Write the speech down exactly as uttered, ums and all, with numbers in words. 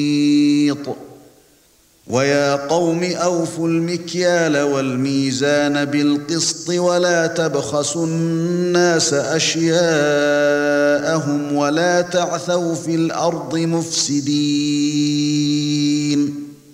وَيَا قَوْمِ أَوْفُوا الْمِكْيَالَ وَالْمِيزَانَ بِالْقِسْطِ وَلَا تَبْخَسُوا النَّاسَ أَشْيَاءَهُمْ وَلَا تَعْثَوْا فِي الْأَرْضِ مُفْسِدِينَ